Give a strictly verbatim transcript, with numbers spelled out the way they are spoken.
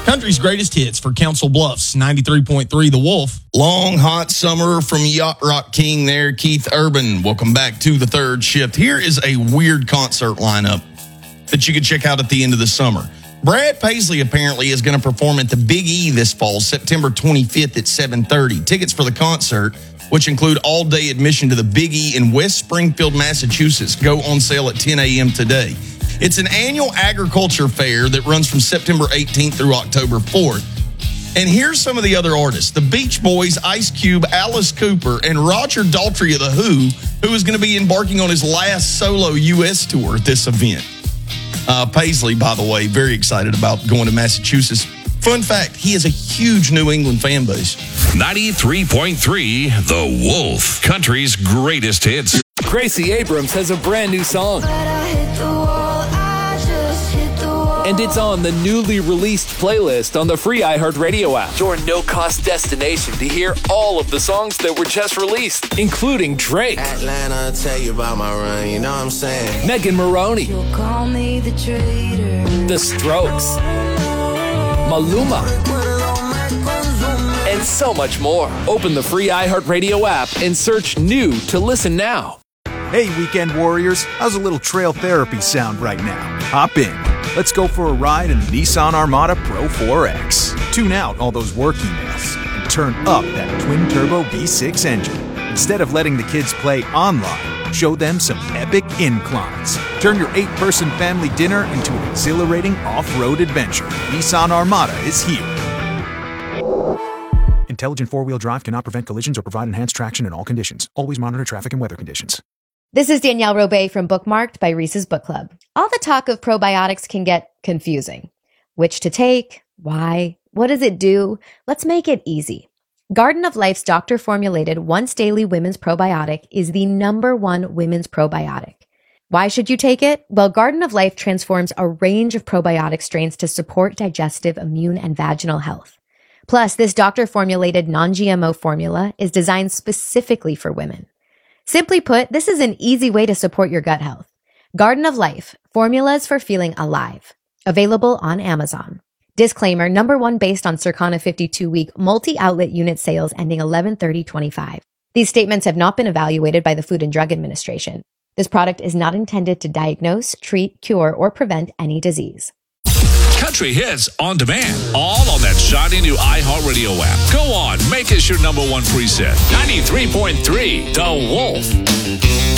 Country's greatest hits for Council Bluffs, ninety-three point three The Wolf. Long, hot summer from Yacht Rock King there, Keith Urban. Welcome back to the third shift. Here is a weird concert lineup that you can check out at the end of the summer. Brad Paisley apparently is going to perform at the Big E this fall, September twenty-fifth at seven thirty. Tickets for the concert, which include all-day admission to the Big E in West Springfield, Massachusetts, go on sale at ten a.m. today. It's an annual agriculture fair that runs from September eighteenth through October fourth. And here's some of the other artists. The Beach Boys, Ice Cube, Alice Cooper, and Roger Daltrey of The Who, who is going to be embarking on his last solo U S tour at this event. Uh, Paisley, by the way, very excited about going to Massachusetts. Fun fact, he has a huge New England fan base. ninety-three point three The Wolf, country's greatest hits. Gracie Abrams has a brand new song. And it's on the newly released playlist on the free iHeartRadio app. Your no-cost destination to hear all of the songs that were just released, including Drake, Atlanta, tell you about my run, you know what I'm saying? Megan Maroney, You'll call me the traitor. The Strokes, Maluma, and so much more. Open the free iHeartRadio app and search New to listen now. Hey, weekend warriors, how's a little trail therapy sound right now? Hop in. Let's go for a ride in the Nissan Armada Pro four X. Tune out all those work emails and turn up that twin-turbo V six engine. Instead of letting the kids play online, show them some epic inclines. Turn your eight-person family dinner into an exhilarating off-road adventure. Nissan Armada is here. Intelligent four-wheel drive cannot prevent collisions or provide enhanced traction in all conditions. Always monitor traffic and weather conditions. This is Danielle Robay from Bookmarked by Reese's Book Club. All the talk of probiotics can get confusing. Which to take? Why? What does it do? Let's make it easy. Garden of Life's doctor-formulated once-daily women's probiotic is the number one women's probiotic. Why should you take it? Well, Garden of Life transforms a range of probiotic strains to support digestive, immune, and vaginal health. Plus, this doctor-formulated non-G M O formula is designed specifically for women. Simply put, this is an easy way to support your gut health. Garden of Life, formulas for feeling alive. Available on Amazon. Disclaimer, number one based on Circana fifty-two week multi-outlet unit sales ending eleven thirty twenty-five. These statements have not been evaluated by the Food and Drug Administration. This product is not intended to diagnose, treat, cure, or prevent any disease. Country hits on demand, all on that shiny new iHeartRadio app. Go on, make us your number one preset. ninety-three point three The Wolf.